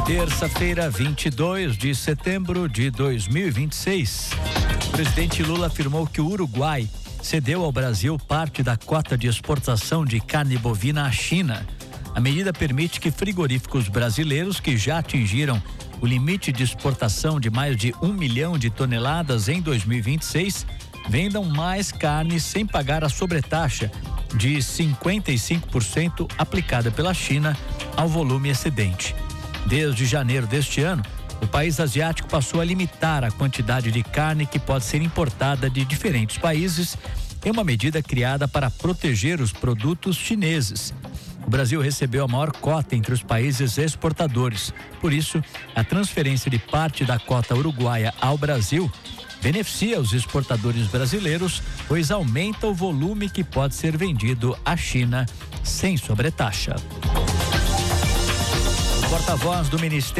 Terça-feira, 22 de setembro de 2026. O presidente Lula afirmou que o Uruguai cedeu ao Brasil parte da cota de exportação de carne bovina à China. A medida permite que frigoríficos brasileiros que já atingiram o limite de exportação de mais de 1 milhão de toneladas em 2026 vendam mais carne sem pagar a sobretaxa de 55% aplicada pela China ao volume excedente. Desde janeiro deste ano, o país asiático passou a limitar a quantidade de carne que pode ser importada de diferentes países em uma medida criada para proteger os produtos chineses. O Brasil recebeu a maior cota entre os países exportadores. Por isso, a transferência de parte da cota uruguaia ao Brasil beneficia os exportadores brasileiros, pois aumenta o volume que pode ser vendido à China sem sobretaxa. O porta-voz do Ministério